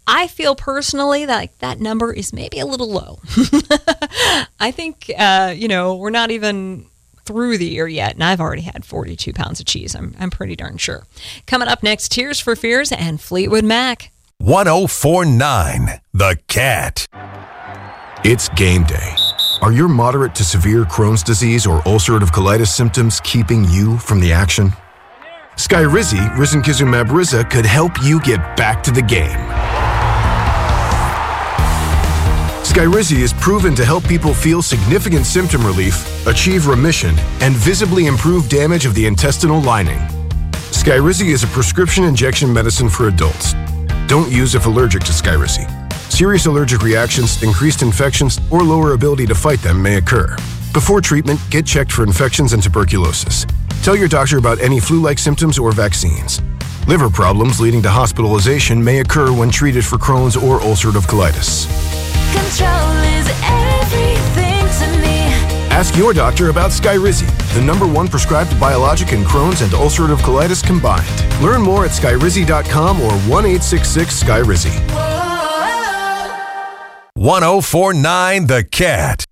I feel personally that number is maybe a little low. I think, we're not even through the year yet, and I've already had 42 pounds of cheese. I'm pretty darn sure. Coming up next, Tears for Fears and Fleetwood Mac. 104.9 The Cat. It's game day. Are your moderate to severe Crohn's disease or ulcerative colitis symptoms keeping you from the action? Skyrizi, risankizumab Riza, could help you get back to the game. Skyrizi is proven to help people feel significant symptom relief, achieve remission, and visibly improve damage of the intestinal lining. Skyrizi is a prescription injection medicine for adults. Don't use if allergic to Skyrizi. Serious allergic reactions, increased infections, or lower ability to fight them may occur. Before treatment, get checked for infections and tuberculosis. Tell your doctor about any flu-like symptoms or vaccines. Liver problems leading to hospitalization may occur when treated for Crohn's or ulcerative colitis. Control is everything to me. Ask your doctor about Skyrizi, the #1 prescribed biologic in Crohn's and ulcerative colitis combined. Learn more at skyrizi.com or 1-866-SKYRIZI. 104.9 The Cat.